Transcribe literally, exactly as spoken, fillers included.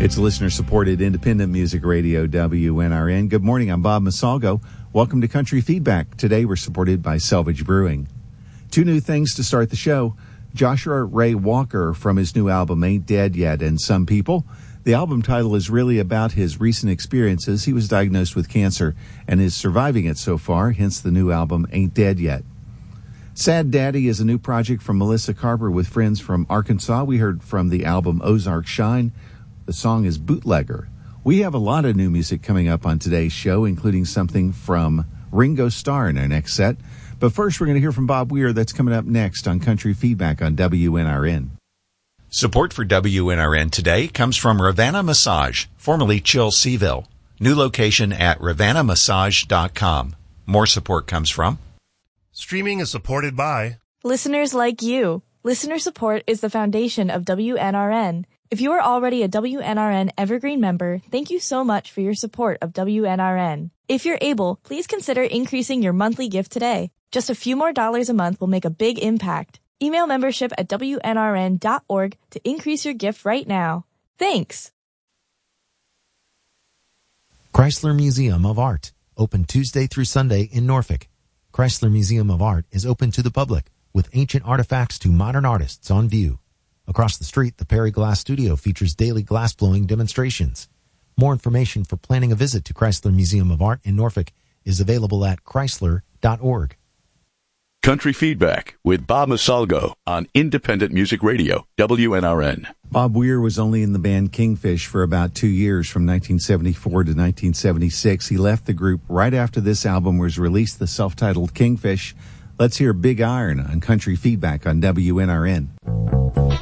It's listener-supported independent music radio, W N R N. Good morning, I'm Bob Masalgo. Welcome to Country Feedback. Today we're supported by Selvage Brewing. Two new things to start the show. Joshua Ray Walker from his new album, Ain't Dead Yet, and Some People. The album title is really about his recent experiences. He was diagnosed with cancer and is surviving it so far, hence the new album, Ain't Dead Yet. Sad Daddy is a new project from Melissa Carper with friends from Arkansas. We heard from the album Ozark Shine. The song is Bootlegger. We have a lot of new music coming up on today's show, including something from Ringo Starr in our next set. But first, we're going to hear from Bob Weir. That's coming up next on Country Feedback on W N R N. Support for W N R N today comes from Ravanna Massage, formerly Chill Seaville. New location at ravanna massage dot com. More support comes from... Streaming is supported by... listeners like you. Listener support is the foundation of W N R N. If you are already a W N R N Evergreen member, thank you so much for your support of W N R N. If you're able, please consider increasing your monthly gift today. Just a few more dollars a month will make a big impact. Email membership at W N R N dot org to increase your gift right now. Thanks. Chrysler Museum of Art, open Tuesday through Sunday in Norfolk. Chrysler Museum of Art is open to the public with ancient artifacts to modern artists on view. Across the street, the Perry Glass Studio features daily glass-blowing demonstrations. More information for planning a visit to Chrysler Museum of Art in Norfolk is available at chrysler dot org. Country Feedback with Bob Masalgo on Independent Music Radio, W N R N. Bob Weir was only in the band Kingfish for about two years, from nineteen seventy-four to nineteen seventy-six. He left the group right after this album was released, the self-titled Kingfish. Let's hear Big Iron on Country Feedback on W N R N.